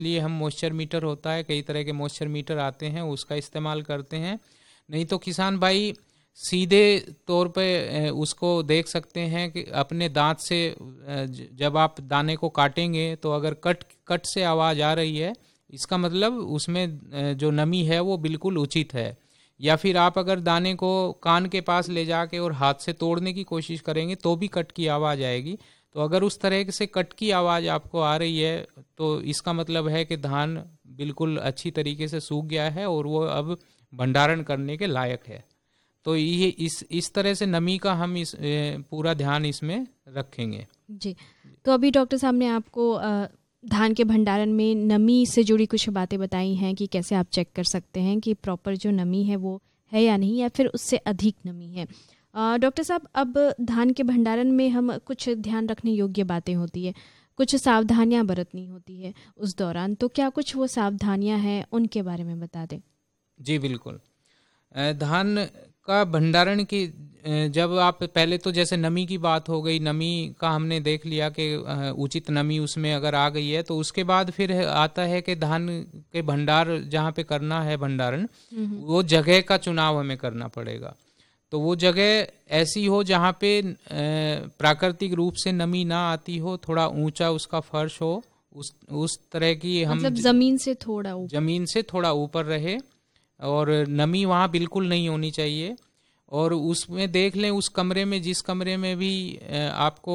लिए हम moisture metre होता है, कई तरह के मॉइस्चर मीटर आते हैं, उसका इस्तेमाल करते हैं। नहीं तो किसान भाई सीधे तौर पे उसको देख सकते हैं कि अपने दांत से जब आप दाने को काटेंगे तो अगर कट से आवाज़ आ रही है, इसका मतलब उसमें जो नमी है वो बिल्कुल उचित है। या फिर आप अगर दाने को कान के पास ले जाके और हाथ से तोड़ने की कोशिश करेंगे तो भी कट की आवाज़ आएगी। तो अगर उस तरह से कट की आवाज़ आपको आ रही है तो इसका मतलब है कि धान बिल्कुल अच्छी तरीके से सूख गया है और वो अब भंडारण करने के लायक है। तो ये इस तरह से नमी का हम पूरा ध्यान इसमें रखेंगे जी। तो अभी डॉक्टर साहब ने आपको धान के भंडारण में नमी से जुड़ी कुछ बातें बताई हैं कि कैसे आप चेक कर सकते हैं कि प्रॉपर जो नमी है वो है या नहीं, या फिर उससे अधिक नमी है। डॉक्टर साहब, अब धान के भंडारण में हम कुछ ध्यान रखने योग्य बातें होती है, कुछ सावधानियां बरतनी होती है उस दौरान, तो क्या कुछ वो सावधानियां हैं उनके बारे में बता दें। जी बिल्कुल। धान का भंडारण की जब आप पहले तो जैसे नमी की बात हो गई, नमी का हमने देख लिया कि उचित नमी उसमें अगर आ गई है तो उसके बाद फिर आता है कि धान के भंडार जहाँ पे करना है भंडारण, वो जगह का चुनाव हमें करना पड़ेगा। तो वो जगह ऐसी हो जहाँ पे प्राकृतिक रूप से नमी ना आती हो, थोड़ा ऊंचा उसका फर्श हो, उस तरह की हम मतलब जमीन से थोड़ा ऊपर रहे और नमी वहाँ बिल्कुल नहीं होनी चाहिए। और उसमें देख लें उस कमरे में, जिस कमरे में भी आपको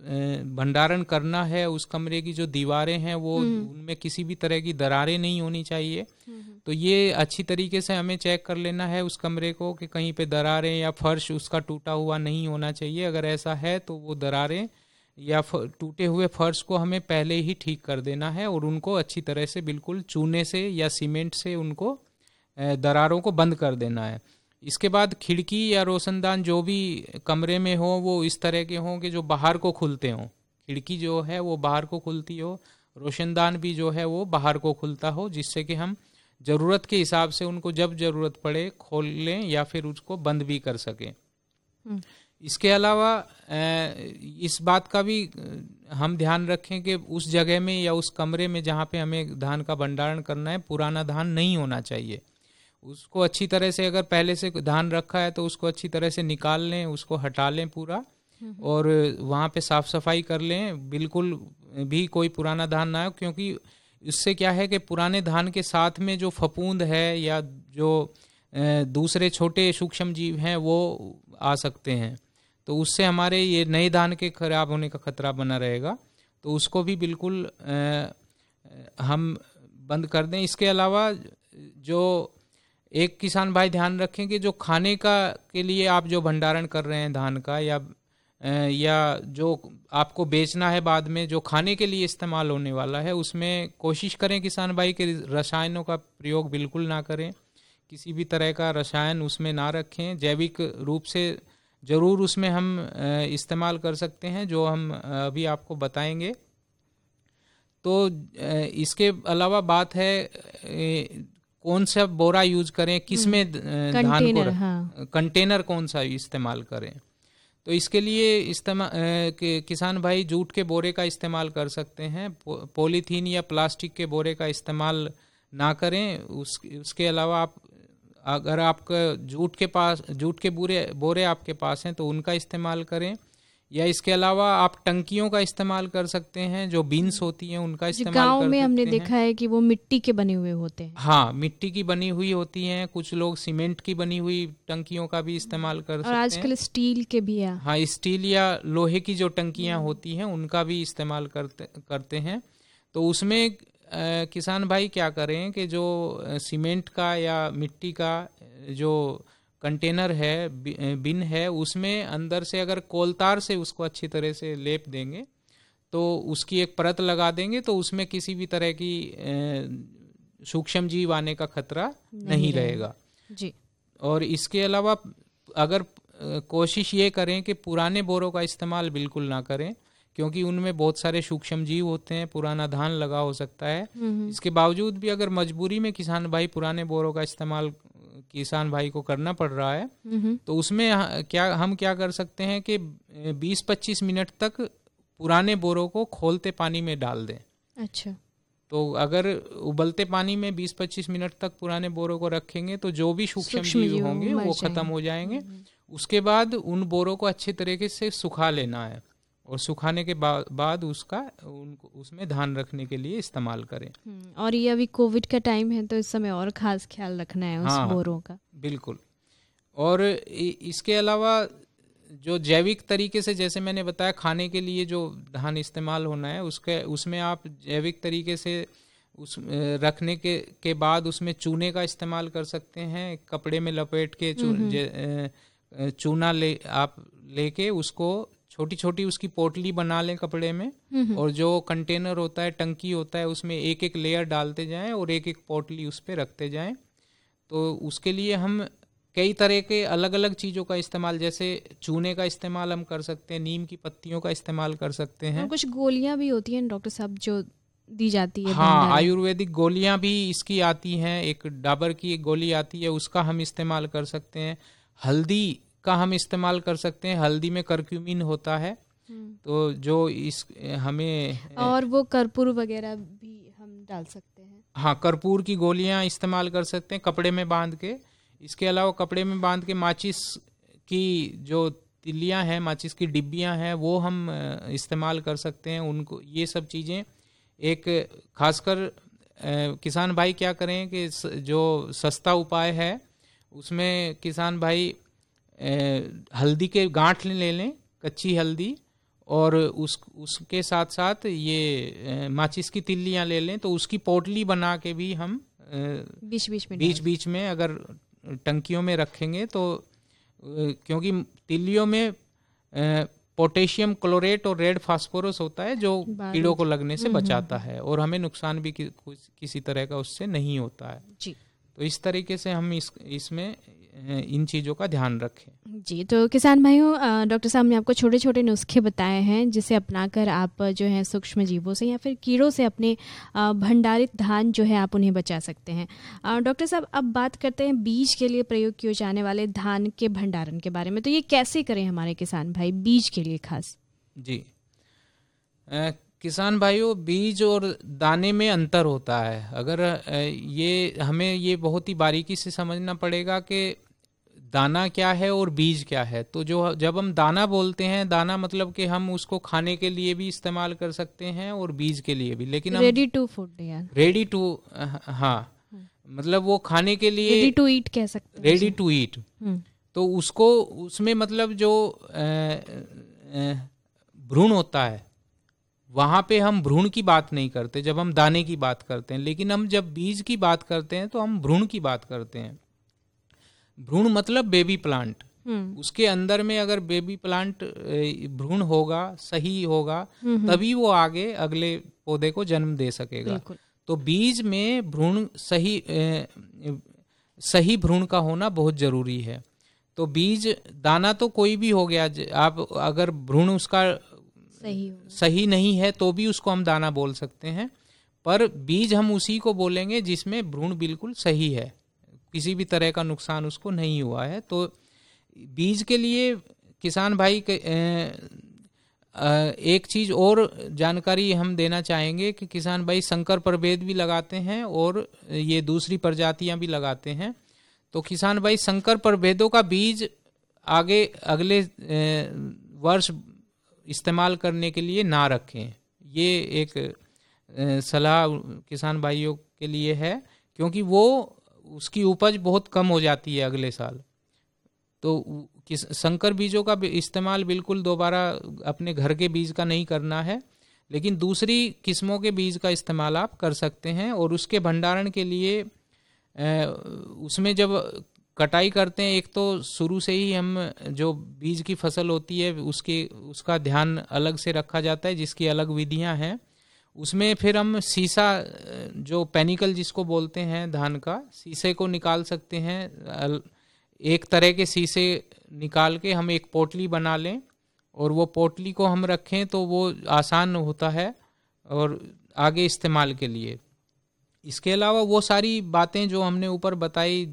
भंडारण करना है, उस कमरे की जो दीवारें हैं वो उनमें किसी भी तरह की दरारें नहीं होनी चाहिए। तो ये अच्छी तरीके से हमें चेक कर लेना है उस कमरे को कि कहीं पे दरारें या फर्श उसका टूटा हुआ नहीं होना चाहिए। अगर ऐसा है तो वो दरारें या टूटे हुए फर्श को हमें पहले ही ठीक कर देना है और उनको अच्छी तरह से बिल्कुल चूने से या सीमेंट से उनको दरारों को बंद कर देना है। इसके बाद खिड़की या रोशनदान जो भी कमरे में हो वो इस तरह के हों कि जो बाहर को खुलते हों। खिड़की जो है वो बाहर को खुलती हो, रोशनदान भी जो है वो बाहर को खुलता हो, जिससे कि हम ज़रूरत के हिसाब से उनको जब ज़रूरत पड़े खोल लें या फिर उसको बंद भी कर सकें। इसके अलावा इस बात का भी हम ध्यान रखें कि उस जगह में या उस कमरे में जहाँ पे हमें धान का भंडारण करना है, पुराना धान नहीं होना चाहिए। उसको अच्छी तरह से, अगर पहले से धान रखा है तो उसको अच्छी तरह से निकाल लें, उसको हटा लें पूरा, और वहाँ पे साफ सफाई कर लें, बिल्कुल भी कोई पुराना धान ना हो। क्योंकि इससे क्या है कि पुराने धान के साथ में जो फफूंद है या जो दूसरे छोटे सूक्ष्म जीव हैं वो आ सकते हैं, तो उससे हमारे ये नए धान के खराब होने का खतरा बना रहेगा। तो उसको भी बिल्कुल हम बंद कर दें। इसके अलावा जो एक किसान भाई ध्यान रखें कि जो खाने का के लिए आप जो भंडारण कर रहे हैं धान का, या जो आपको बेचना है बाद में, जो खाने के लिए इस्तेमाल होने वाला है, उसमें कोशिश करें किसान भाई कि रसायनों का प्रयोग बिल्कुल ना करें, किसी भी तरह का रसायन उसमें ना रखें। जैविक रूप से ज़रूर उसमें हम इस्तेमाल कर सकते हैं, जो हम अभी आपको बताएंगे। तो इसके अलावा बात है कौन सा बोरा यूज करें, किसमें धान को कंटेनर कौन सा इस्तेमाल करें। तो इसके लिए किसान भाई जूट के बोरे का इस्तेमाल कर सकते हैं, पॉलीथीन या प्लास्टिक के बोरे का इस्तेमाल ना करें। उसके अलावा आप, अगर आपका जूट के बोरे आपके पास हैं तो उनका इस्तेमाल करें, या इसके अलावा आप टंकियों का इस्तेमाल कर सकते हैं, जो बीन्स होती हैं उनका इस्तेमाल कर सकते हैं। गाँव में हमने देखा है कि वो मिट्टी के बने हुए होते हैं। हाँ, मिट्टी की बनी हुई होती हैं, कुछ लोग सीमेंट की बनी हुई टंकियों का भी इस्तेमाल कर सकते हैं। और आजकल स्टील के भी है। हाँ, स्टील या लोहे की जो टंकियां होती हैं उनका भी इस्तेमाल करते हैं। तो उसमें किसान भाई क्या करें कि जो सीमेंट का या मिट्टी का जो कंटेनर है, बिन है, उसमें अंदर से अगर कोलतार से उसको अच्छी तरह से लेप देंगे तो उसकी एक परत लगा देंगे, तो उसमें किसी भी तरह की सूक्ष्म जीव आने का खतरा नहीं रहेगा जी। और इसके अलावा अगर कोशिश ये करें कि पुराने बोरों का इस्तेमाल बिल्कुल ना करें, क्योंकि उनमें बहुत सारे सूक्ष्म जीव होते हैं, पुराना धान लगा हो सकता है। इसके बावजूद भी अगर मजबूरी में किसान भाई पुराने बोरों का इस्तेमाल किसान भाई को करना पड़ रहा है, तो उसमें हम क्या कर सकते हैं कि 20-25 मिनट तक पुराने बोरों को खोलते पानी में डाल दें। अच्छा। तो अगर उबलते पानी में 20-25 मिनट तक पुराने बोरों को रखेंगे तो जो भी सूक्ष्म जीव होंगे वो खत्म हो जाएंगे। उसके बाद उन बोरों को अच्छे तरीके से सुखा लेना है और सुखाने के बाद उसमें धान रखने के लिए इस्तेमाल करें। और ये अभी कोविड का टाइम है तो इस समय और खास ख्याल रखना है उस बोरों का। बिल्कुल। और इसके अलावा जो जैविक तरीके से, जैसे मैंने बताया, खाने के लिए जो धान इस्तेमाल होना है उसमें आप जैविक तरीके से उस रखने के बाद उसमें चूने का इस्तेमाल कर सकते हैं। कपड़े में लपेट के चूना लेके उसको छोटी छोटी उसकी पोटली बना लें कपड़े में, और जो कंटेनर होता है, टंकी होता है, उसमें एक एक लेयर डालते जाएं और एक एक पोटली उस पर रखते जाएं। तो उसके लिए हम कई तरह के अलग अलग चीज़ों का इस्तेमाल, जैसे चूने का इस्तेमाल हम कर सकते हैं, नीम की पत्तियों का इस्तेमाल कर सकते हैं। कुछ गोलियां भी होती हैं डॉक्टर साहब जो दी जाती है। हाँ, आयुर्वेदिक गोलियां भी इसकी आती हैं। एक डाबर की एक गोली आती है, उसका हम इस्तेमाल कर सकते हैं। हल्दी का हम इस्तेमाल कर सकते हैं। हल्दी में करक्यूमिन होता है, तो जो हमें, और वो कर्पूर वगैरह भी हम डाल सकते हैं। हाँ, कर्पूर की गोलियां इस्तेमाल कर सकते हैं कपड़े में बांध के। इसके अलावा कपड़े में बांध के माचिस की जो तिल्लियां हैं, माचिस की डिब्बियां हैं, वो हम इस्तेमाल कर सकते हैं उनको। ये सब चीज़ें एक खासकर किसान भाई क्या करें कि जो सस्ता उपाय है उसमें किसान भाई हल्दी के गांठ ले लें, कच्ची हल्दी, और उसके साथ साथ ये माचिस की तिल्लियां ले लें। तो उसकी पोटली बना के भी हम बीच में अगर टंकियों में रखेंगे तो, क्योंकि तिल्लियों में पोटेशियम क्लोरेट और रेड फास्फोरस होता है जो कीड़ों को लगने से बचाता है, और हमें नुकसान भी किसी तरह का उससे नहीं होता है जी। तो इस तरीके से हम इसमें इन चीज़ों का ध्यान रखें जी। तो किसान भाइयों, डॉक्टर साहब ने आपको छोटे छोटे नुस्खे बताए हैं जिसे अपनाकर आप जो है सूक्ष्म जीवों से या फिर कीड़ों से अपने भंडारित धान जो है आप उन्हें बचा सकते हैं। डॉक्टर साहब, अब बात करते हैं बीज के लिए प्रयोग किए जाने वाले धान के भंडारण के बारे में। तो ये कैसे करें हमारे किसान भाई बीज के लिए खास? जी, किसान भाइयों, बीज और दाने में अंतर होता है। अगर हमें ये बहुत ही बारीकी से समझना पड़ेगा कि दाना क्या है और बीज क्या है। तो जब हम दाना बोलते हैं, दाना मतलब कि हम उसको खाने के लिए भी इस्तेमाल कर सकते हैं और बीज के लिए भी। लेकिन रेडी टू फूड यार, रेडी टू, हाँ, मतलब वो खाने के लिए रेडी टू ईट कह सकते हैं, रेडी टू ईट। तो उसमें मतलब जो भ्रूण होता है वहां पे हम भ्रूण की बात नहीं करते जब हम दाने की बात करते हैं। लेकिन हम जब बीज की बात करते हैं तो हम भ्रूण की बात करते हैं। भ्रूण मतलब बेबी प्लांट। उसके अंदर में अगर बेबी प्लांट भ्रूण होगा, सही होगा, तभी वो आगे अगले पौधे को जन्म दे सकेगा। तो बीज में भ्रूण सही भ्रूण का होना बहुत जरूरी है। तो बीज, दाना तो कोई भी हो गया, आप अगर भ्रूण उसका सही नहीं है तो भी उसको हम दाना बोल सकते हैं, पर बीज हम उसी को बोलेंगे जिसमें भ्रूण बिल्कुल सही है, किसी भी तरह का नुकसान उसको नहीं हुआ है। तो बीज के लिए किसान भाई एक चीज और जानकारी हम देना चाहेंगे कि किसान भाई संकर प्रभेद भी लगाते हैं और ये दूसरी प्रजातियां भी लगाते हैं। तो किसान भाई संकर प्रभेदों का बीज आगे अगले वर्ष इस्तेमाल करने के लिए ना रखें। ये एक सलाह किसान भाइयों के लिए है, क्योंकि वो उसकी उपज बहुत कम हो जाती है अगले साल। तो संकर बीजों का इस्तेमाल बिल्कुल दोबारा अपने घर के बीज का नहीं करना है, लेकिन दूसरी किस्मों के बीज का इस्तेमाल आप कर सकते हैं। और उसके भंडारण के लिए उसमें जब कटाई करते हैं, एक तो शुरू से ही हम जो बीज की फसल होती है उसका ध्यान अलग से रखा जाता है, जिसकी अलग विधियां हैं। उसमें फिर हम सीसा, जो पेनिकल जिसको बोलते हैं धान का, सीसे को निकाल सकते हैं। एक तरह के सीसे निकाल के हम एक पोटली बना लें और वो पोटली को हम रखें तो वो आसान होता है और आगे इस्तेमाल के लिए। इसके अलावा वो सारी बातें जो हमने ऊपर बताई,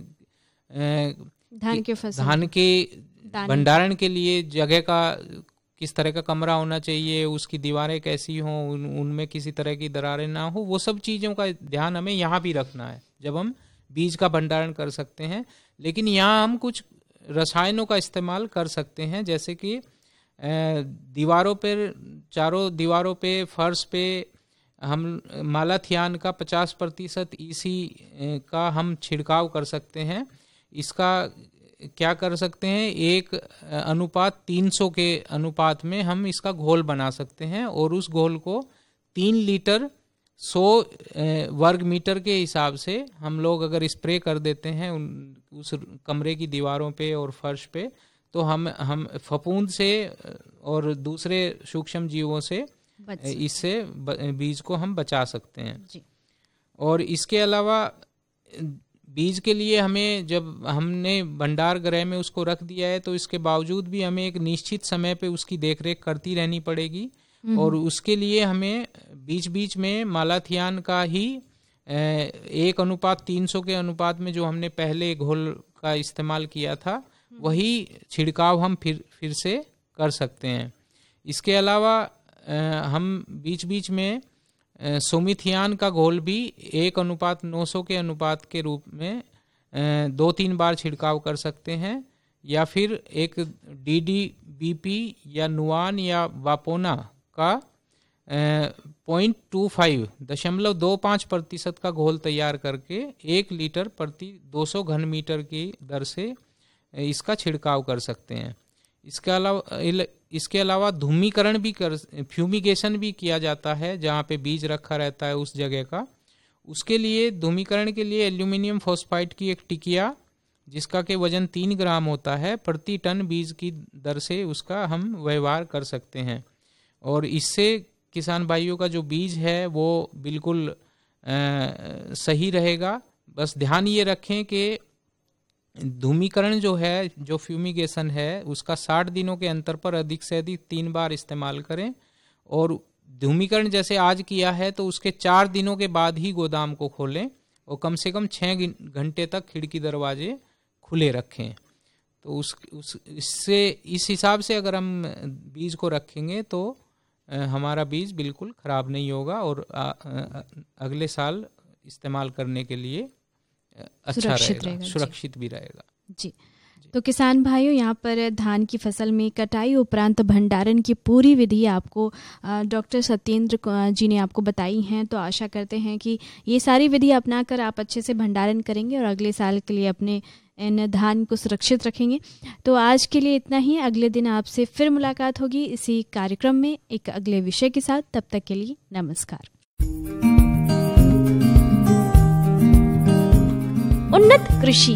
धान के भंडारण के लिए जगह का किस तरह का कमरा होना चाहिए, उसकी दीवारें कैसी हों, उनमें किसी तरह की दरारें ना हो, वो सब चीज़ों का ध्यान हमें यहाँ भी रखना है जब हम बीज का भंडारण कर सकते हैं। लेकिन यहाँ हम कुछ रसायनों का इस्तेमाल कर सकते हैं, जैसे कि दीवारों पर, चारों दीवारों पे, फर्श पे हम मालाथियान का 50% ईसी का हम छिड़काव कर सकते हैं। इसका क्या कर सकते हैं, 1:300 के अनुपात में हम इसका घोल बना सकते हैं और उस घोल को 3 लीटर 100 वर्ग मीटर के हिसाब से हम लोग अगर स्प्रे कर देते हैं उस कमरे की दीवारों पे और फर्श पे, तो हम फफूंद से और दूसरे सूक्ष्म जीवों से इससे बीज को हम बचा सकते हैं जी। और इसके अलावा बीज के लिए हमें, जब हमने भंडार गृह में उसको रख दिया है, तो इसके बावजूद भी हमें एक निश्चित समय पे उसकी देखरेख करती रहनी पड़ेगी। और उसके लिए हमें बीच बीच में मालाथियान का ही 1:300 के अनुपात में जो हमने पहले घोल का इस्तेमाल किया था, वही छिड़काव हम फिर से कर सकते हैं। इसके अलावा हम बीच बीच में सोमिथियान का घोल भी 1:900 के अनुपात के रूप में 2-3 बार छिड़काव कर सकते हैं, या फिर एक DDBP या नुआन या वापोना का 0.25% का घोल तैयार करके 1 लीटर प्रति 200 घन मीटर की दर से इसका छिड़काव कर सकते हैं। इसके अलावा धूमीकरण भी फ्यूमिगेशन भी किया जाता है जहाँ पे बीज रखा रहता है उस जगह का। उसके लिए धूमीकरण के लिए एल्यूमिनियम फॉस्फाइड की एक टिकिया, जिसका के वजन 3 ग्राम होता है, प्रति टन बीज की दर से उसका हम व्यवहार कर सकते हैं। और इससे किसान भाइयों का जो बीज है वो बिल्कुल सही रहेगा। बस ध्यान ये रखें कि धूमीकरण जो है, जो फ्यूमिगेशन है, उसका 60 दिनों के अंतर पर अधिक से अधिक 3 बार इस्तेमाल करें। और धूमीकरण जैसे आज किया है तो उसके 4 दिनों के बाद ही गोदाम को खोलें और कम से कम 6 घंटे तक खिड़की दरवाजे खुले रखें। तो इससे इस हिसाब से अगर हम बीज को रखेंगे तो हमारा बीज बिल्कुल खराब नहीं होगा और अगले साल इस्तेमाल करने के लिए अच्छा रहेगा, सुरक्षित भी रहेगा जी। तो किसान भाइयों, यहाँ पर धान की फसल में कटाई उपरांत भंडारण की पूरी विधि आपको डॉक्टर सत्येंद्र जी ने आपको बताई हैं। तो आशा करते हैं कि ये सारी विधि अपनाकर आप अच्छे से भंडारण करेंगे और अगले साल के लिए अपने इन धान को सुरक्षित रखेंगे। तो आज के लिए इतना ही। अगले दिन आपसे फिर मुलाकात होगी इसी कार्यक्रम में एक अगले विषय के साथ। तब तक के लिए नमस्कार। उन्नत कृषि।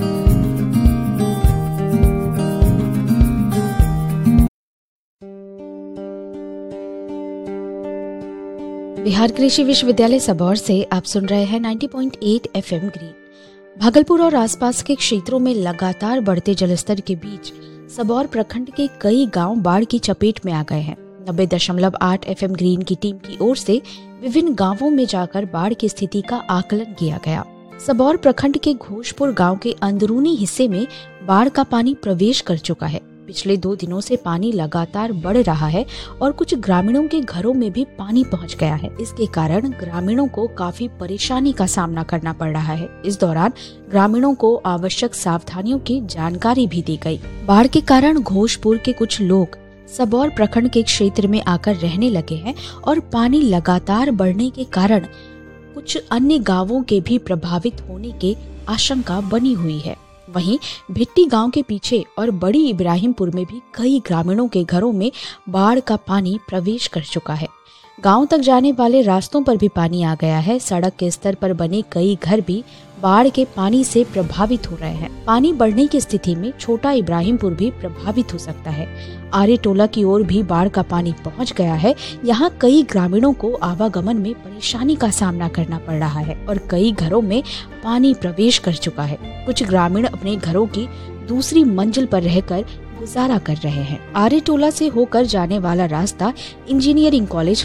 बिहार कृषि विश्वविद्यालय सबौर से आप सुन रहे हैं 90.8 FM ग्रीन। भागलपुर और आसपास के क्षेत्रों में लगातार बढ़ते जलस्तर के बीच सबौर प्रखंड के कई गांव बाढ़ की चपेट में आ गए हैं। 90.8 FM ग्रीन की टीम की ओर से विभिन्न गांवों में जाकर बाढ़ की स्थिति का आकलन किया गया। सबौर प्रखंड के घोषपुर गांव के अंदरूनी हिस्से में बाढ़ का पानी प्रवेश कर चुका है। पिछले 2 दिनों से पानी लगातार बढ़ रहा है और कुछ ग्रामीणों के घरों में भी पानी पहुंच गया है। इसके कारण ग्रामीणों को काफी परेशानी का सामना करना पड़ रहा है। इस दौरान ग्रामीणों को आवश्यक सावधानियों की जानकारी भी दी गई। बाढ़ के कारण घोषपुर के कुछ लोग सबौर प्रखंड के क्षेत्र में आकर रहने लगे हैं और पानी लगातार बढ़ने के कारण कुछ अन्य गांवों के भी प्रभावित होने की आशंका बनी हुई है। वहीं भिट्टी गांव के पीछे और बड़ी इब्राहिमपुर में भी कई ग्रामीणों के घरों में बाढ़ का पानी प्रवेश कर चुका है। गांव तक जाने वाले रास्तों पर भी पानी आ गया है। सड़क के स्तर पर बने कई घर भी बाढ़ के पानी से प्रभावित हो रहे हैं। पानी बढ़ने की स्थिति में छोटा इब्राहिमपुर भी प्रभावित हो सकता है। आर्य टोला की ओर भी बाढ़ का पानी पहुंच गया है। यहाँ कई ग्रामीणों को आवागमन में परेशानी का सामना करना पड़ रहा है और कई घरों में पानी प्रवेश कर चुका है। कुछ ग्रामीण अपने घरों की दूसरी मंजिल पर रहकर गुजारा कर रहे हैं। आर्य टोला से होकर जाने वाला रास्ता इंजीनियरिंग कॉलेज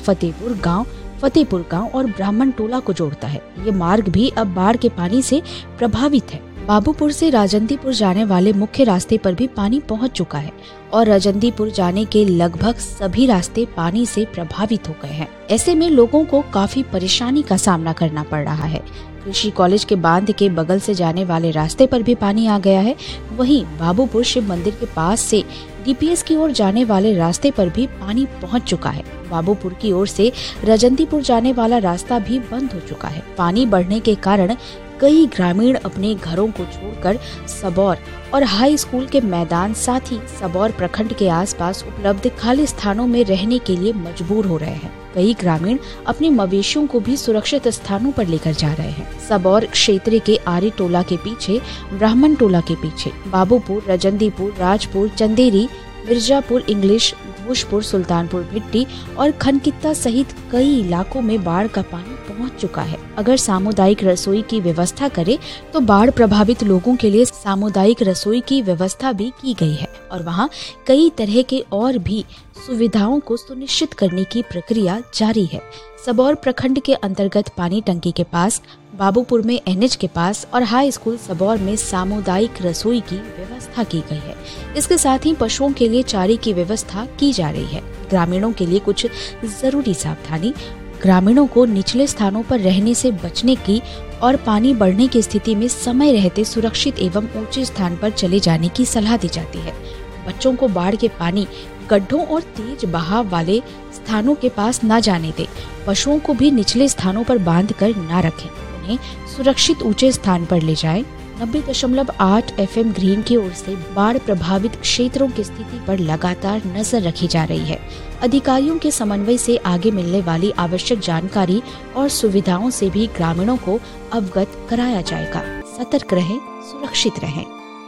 फतेहपुर गांव और ब्राह्मण टोला को जोड़ता है। ये मार्ग भी अब बाढ़ के पानी से प्रभावित है। बाबूपुर से राजंतीपुर जाने वाले मुख्य रास्ते पर भी पानी पहुंच चुका है और राजंतीपुर जाने के लगभग सभी रास्ते पानी से प्रभावित हो गए हैं। ऐसे में लोगों को काफी परेशानी का सामना करना पड़ रहा है। कृषि कॉलेज के बांध के बगल से जाने वाले रास्ते पर भी पानी आ गया है। वहीं बाबूपुर शिव मंदिर के पास से डीपीएस की ओर जाने वाले रास्ते पर भी पानी पहुंच चुका है। बाबूपुर की ओर से राजंतीपुर जाने वाला रास्ता भी बंद हो चुका है। पानी बढ़ने के कारण कई ग्रामीण अपने घरों को छोड़कर सबौर और हाई स्कूल के मैदान साथ ही सबौर प्रखंड के आसपास उपलब्ध खाली स्थानों में रहने के लिए मजबूर हो रहे हैं। कई ग्रामीण अपने मवेशियों को भी सुरक्षित स्थानों पर लेकर जा रहे हैं। सबौर क्षेत्र के आर्य टोला के पीछे, ब्राह्मण टोला के पीछे बाबूपुर, राजंतीपुर, राजपुर, चंदेरी, मिर्जापुर, इंग्लिश, घोषपुर, सुल्तानपुर भिट्टी और खनकित्ता सहित कई इलाकों में बाढ़ का पानी पहुंच चुका है। अगर सामुदायिक रसोई की व्यवस्था करे तो बाढ़ प्रभावित लोगों के लिए सामुदायिक रसोई की व्यवस्था भी की गई है और वहां कई तरह के और भी सुविधाओं को सुनिश्चित करने की प्रक्रिया जारी है। सबौर प्रखंड के अंतर्गत पानी टंकी के पास, बाबूपुर में एनएच के पास और हाई स्कूल सबौर में सामुदायिक रसोई की व्यवस्था की गई है। इसके साथ ही पशुओं के लिए चारे की व्यवस्था की जा रही है। ग्रामीणों के लिए कुछ जरूरी सावधानी। ग्रामीणों को निचले स्थानों पर रहने से बचने की और पानी बढ़ने की स्थिति में समय रहते सुरक्षित एवं ऊंचे स्थान पर चले जाने की सलाह दी जाती है। बच्चों को बाढ़ के पानी, गड्ढों और तेज बहाव वाले स्थानों के पास न जाने दें। पशुओं को भी निचले स्थानों पर बांध कर न रखें। उन्हें सुरक्षित ऊंचे स्थान पर ले जाएं। 90.8 FM ग्रीन की ओर से बाढ़ प्रभावित क्षेत्रों की स्थिति पर लगातार नजर रखी जा रही है। अधिकारियों के समन्वय से आगे मिलने वाली आवश्यक जानकारी और सुविधाओं से भी ग्रामीणों को अवगत कराया जाएगा। सतर्क रहें, सुरक्षित रहें।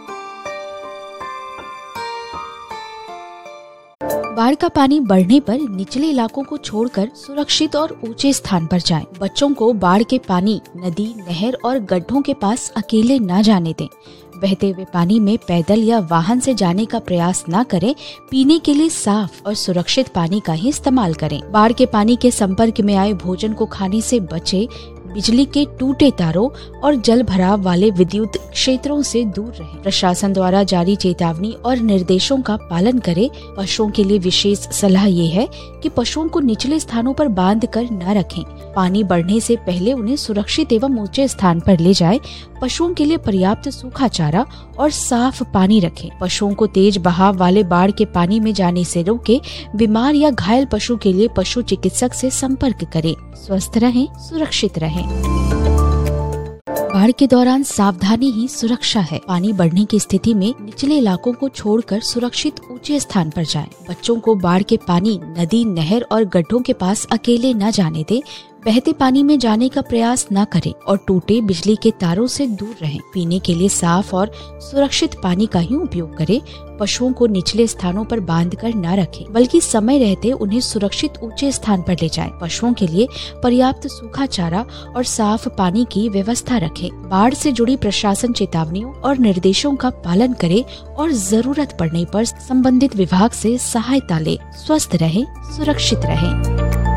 बाढ़ का पानी बढ़ने पर निचले इलाकों को छोड़कर सुरक्षित और ऊंचे स्थान पर जाएं। बच्चों को बाढ़ के पानी, नदी, नहर और गड्ढों के पास अकेले न जाने दें। बहते हुए पानी में पैदल या वाहन से जाने का प्रयास न करें। पीने के लिए साफ और सुरक्षित पानी का ही इस्तेमाल करें। बाढ़ के पानी के संपर्क में आए भोजन को खाने से बचें। बिजली के टूटे तारों और जल भराव वाले विद्युत क्षेत्रों से दूर रहें। प्रशासन द्वारा जारी चेतावनी और निर्देशों का पालन करें। पशुओं के लिए विशेष सलाह ये है कि पशुओं को निचले स्थानों पर बांध कर न रखें। पानी बढ़ने से पहले उन्हें सुरक्षित एवं ऊंचे स्थान पर ले जाएं। पशुओं के लिए पर्याप्त सूखा चारा और साफ पानी रखें। पशुओं को तेज बहाव वाले बाढ़ के पानी में जाने से रोकें। बीमार या घायल पशु के लिए पशु चिकित्सक से संपर्क करें। स्वस्थ रहें, सुरक्षित रहें। बाढ़ के दौरान सावधानी ही सुरक्षा है। पानी बढ़ने की स्थिति में निचले इलाकों को छोड़कर सुरक्षित ऊंचे स्थान पर जाएं। बच्चों को बाढ़ के पानी, नदी, नहर और गड्ढों के पास अकेले न जाने दें। बहते पानी में जाने का प्रयास न करें और टूटे बिजली के तारों से दूर रहें। पीने के लिए साफ और सुरक्षित पानी का ही उपयोग करें। पशुओं को निचले स्थानों पर बांधकर न रखें, बल्कि समय रहते उन्हें सुरक्षित ऊंचे स्थान पर ले जाएं। पशुओं के लिए पर्याप्त सूखा चारा और साफ पानी की व्यवस्था रखें। बाढ़ से जुड़ी प्रशासन चेतावनियों और निर्देशों का पालन करें और जरूरत पड़ने पर संबंधित विभाग से सहायता लें। स्वस्थ रहें, सुरक्षित रहें।